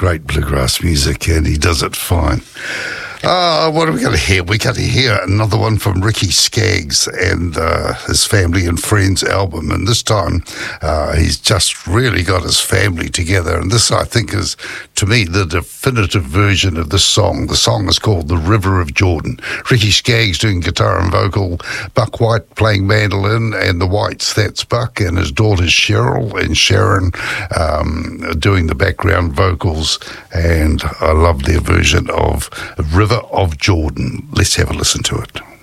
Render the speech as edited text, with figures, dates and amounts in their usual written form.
great bluegrass music, and he does it fine. What are we going to hear? We're going to hear another one from Ricky Skaggs and his Family and Friends album. And this time, he's just really got his family together. And this, I think, is, to me, the definitive version of this song. The song is called The River of Jordan. Ricky Skaggs doing guitar and vocal, Buck White playing mandolin, and the Whites, that's Buck, and his daughters Cheryl and Sharon doing the background vocals. And I love their version of River of Jordan. Let's have a listen to it.